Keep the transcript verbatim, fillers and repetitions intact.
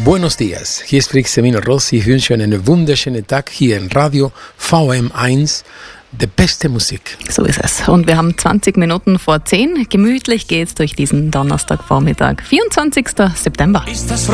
Buenos dias, hier spricht Semino Rossi. Ich wünsche einen wunderschönen Tag hier in Radio V M eins. Die beste Musik. So ist es. Und wir haben zwanzig Minuten vor zehn. Gemütlich geht's durch diesen Donnerstagvormittag, vierundzwanzigsten September. Ist das